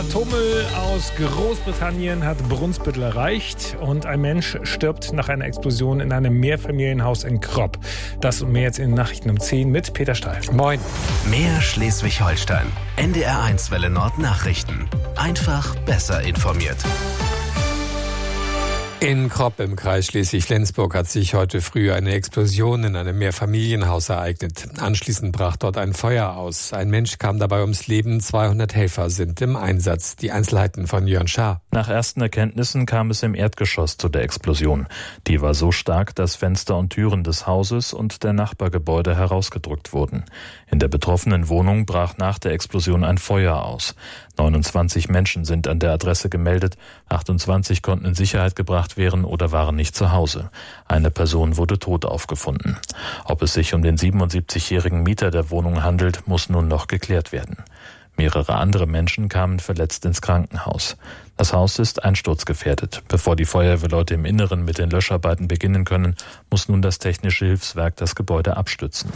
Atommüll aus Großbritannien hat Brunsbüttel erreicht und ein Mensch stirbt nach einer Explosion in einem Mehrfamilienhaus in Kropp. Das und mehr jetzt in den Nachrichten um 10 mit Peter Stahl. Moin. Mehr Schleswig-Holstein. NDR1 Welle Nord Nachrichten. Einfach besser informiert. In Kropp im Kreis Schleswig-Flensburg hat sich heute früh eine Explosion in einem Mehrfamilienhaus ereignet. Anschließend brach dort ein Feuer aus. Ein Mensch kam dabei ums Leben, 200 Helfer sind im Einsatz. Die Einzelheiten von Jörn Schaar. Nach ersten Erkenntnissen kam es im Erdgeschoss zu der Explosion. Die war so stark, dass Fenster und Türen des Hauses und der Nachbargebäude herausgedrückt wurden. In der betroffenen Wohnung brach nach der Explosion ein Feuer aus. 29 Menschen sind an der Adresse gemeldet, 28 konnten in Sicherheit gebracht werden oder waren nicht zu Hause. Eine Person wurde tot aufgefunden. Ob es sich um den 77-jährigen Mieter der Wohnung handelt, muss nun noch geklärt werden. Mehrere andere Menschen kamen verletzt ins Krankenhaus. Das Haus ist einsturzgefährdet. Bevor die Feuerwehrleute im Inneren mit den Löscharbeiten beginnen können, muss nun das Technische Hilfswerk das Gebäude abstützen.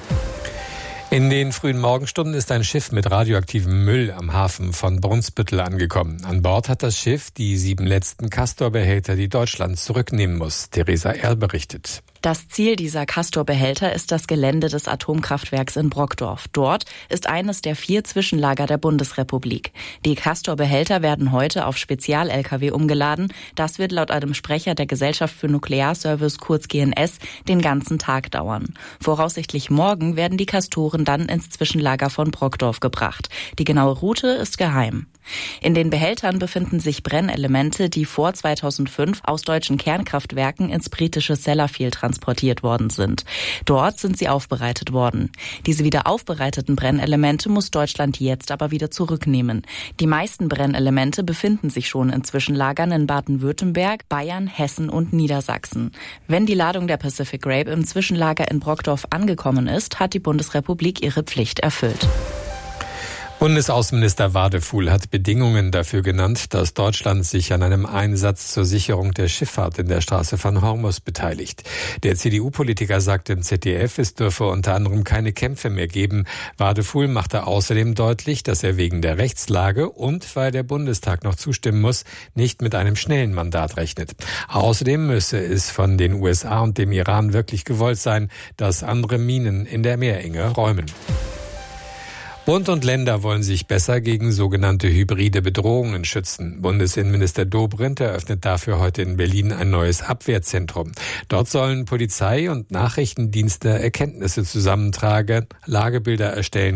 In den frühen Morgenstunden ist ein Schiff mit radioaktivem Müll am Hafen von Brunsbüttel angekommen. An Bord hat das Schiff die 7 letzten Castor-Behälter, die Deutschland zurücknehmen muss. Theresa Erl berichtet. Das Ziel dieser Castor-Behälter ist das Gelände des Atomkraftwerks in Brockdorf. Dort ist eines der 4 Zwischenlager der Bundesrepublik. Die Castor-Behälter werden heute auf Spezial-Lkw umgeladen. Das wird laut einem Sprecher der Gesellschaft für Nuklearservice, kurz GNS, den ganzen Tag dauern. Voraussichtlich morgen werden die Castoren dann ins Zwischenlager von Brockdorf gebracht. Die genaue Route ist geheim. In den Behältern befinden sich Brennelemente, die vor 2005 aus deutschen Kernkraftwerken ins britische Sellafield transportiert worden sind. Dort sind sie aufbereitet worden. Diese wieder aufbereiteten Brennelemente muss Deutschland jetzt aber wieder zurücknehmen. Die meisten Brennelemente befinden sich schon in Zwischenlagern in Baden-Württemberg, Bayern, Hessen und Niedersachsen. Wenn die Ladung der Pacific Grape im Zwischenlager in Brockdorf angekommen ist, hat die Bundesrepublik ihre Pflicht erfüllt. Bundesaußenminister Wadefuhl hat Bedingungen dafür genannt, dass Deutschland sich an einem Einsatz zur Sicherung der Schifffahrt in der Straße von Hormuz beteiligt. Der CDU-Politiker sagte im ZDF, es dürfe unter anderem keine Kämpfe mehr geben. Wadefuhl machte außerdem deutlich, dass er wegen der Rechtslage und weil der Bundestag noch zustimmen muss, nicht mit einem schnellen Mandat rechnet. Außerdem müsse es von den USA und dem Iran wirklich gewollt sein, dass andere Minen in der Meerenge räumen. Bund und Länder wollen sich besser gegen sogenannte hybride Bedrohungen schützen. Bundesinnenminister Dobrindt eröffnet dafür heute in Berlin ein neues Abwehrzentrum. Dort sollen Polizei und Nachrichtendienste Erkenntnisse zusammentragen, Lagebilder erstellen